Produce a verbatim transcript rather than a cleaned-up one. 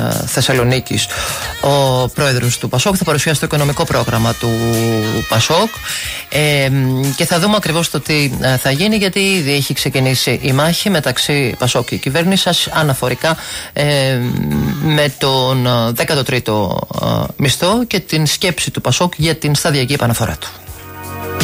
Θεσσαλονίκης, ο πρόεδρος του Πασόκ. Θα παρουσιάσει το οικονομικό πρόγραμμα του Πασόκ ε, και θα δούμε ακριβώς το τι θα γίνει, γιατί ήδη έχει ξεκινήσει η μάχη μεταξύ Πασόκ και κυβέρνησης αναφορικά ε, με τον δέκατο τρίτο μισθό και την σκέψη του Πασόκ για την σταδιακή επαναφορά του.